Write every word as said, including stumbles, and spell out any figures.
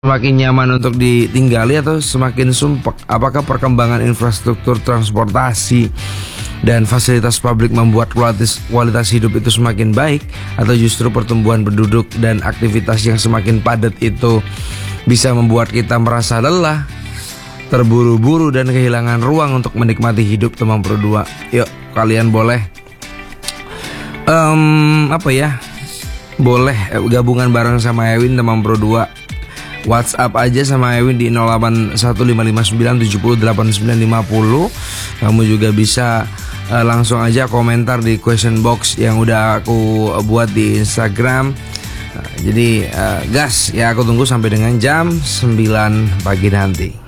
semakin nyaman untuk ditinggali atau semakin sumpek? Apakah perkembangan infrastruktur transportasi dan fasilitas publik membuat kualitas, kualitas hidup itu semakin baik, atau justru pertumbuhan penduduk dan aktivitas yang semakin padat itu bisa membuat kita merasa lelah, terburu-buru, dan kehilangan ruang untuk menikmati hidup teman berdua? Yuk, kalian boleh um, apa ya boleh gabungan bareng sama Ewin teman berdua. WhatsApp aja sama Ewin di nol delapan satu lima lima sembilan tujuh nol delapan sembilan lima nol. Kamu juga bisa uh, langsung aja komentar di question box yang udah aku buat di Instagram. Nah, jadi uh, gas ya, aku tunggu sampai dengan jam sembilan pagi nanti.